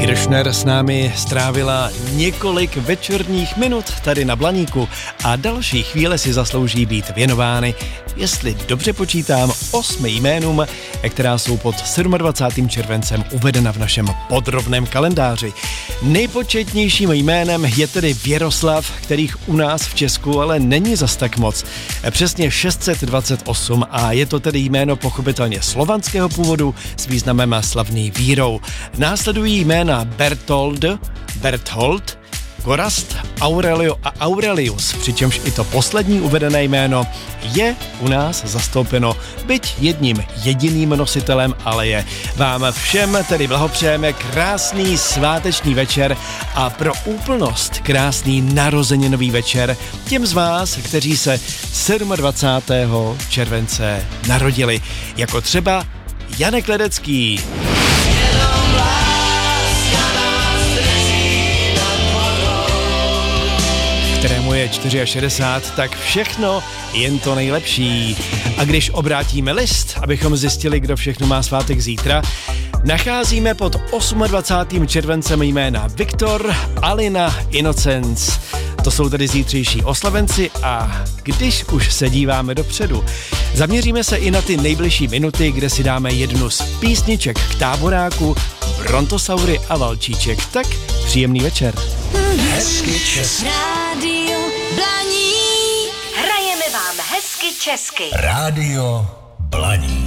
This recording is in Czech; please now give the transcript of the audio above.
Kiršner s námi strávila několik večerních minut tady na Blaníku a další chvíle si zaslouží být věnovány, jestli dobře počítám, 8 jménům, která jsou pod 27. červencem uvedena v našem podrobném kalendáři. Nejpočetnějším jménem je tedy Věroslav, kterých u nás v Česku ale není zas tak moc. Přesně 628 a je to tedy jméno pochopitelně slovanského původu s významem slavný vírou. Následují jména Berthold, Gorast, Aurelio a Aurelius, přičemž i to poslední uvedené jméno je u nás zastoupeno, byť jedním jediným nositelem, ale je. Vám všem tedy blahopřejeme krásný sváteční večer a pro úplnost krásný narozeninový večer těm z vás, kteří se 27. července narodili, jako třeba Janek Ledecký. Kterému je 64, tak všechno jen to nejlepší. A když obrátíme list, abychom zjistili, kdo všechno má svátek zítra, nacházíme pod 28. červencem jména Viktor, Alina, Inocenc. To jsou tedy zítřejší oslavenci a když už se díváme dopředu, zaměříme se i na ty nejbližší minuty, kde si dáme jednu z písniček k táboráku Brontosaury a Valčíček. Tak příjemný večer. Hezky česky. Rádio Blaník. Hrajeme vám hezky česky. Rádio Blaník.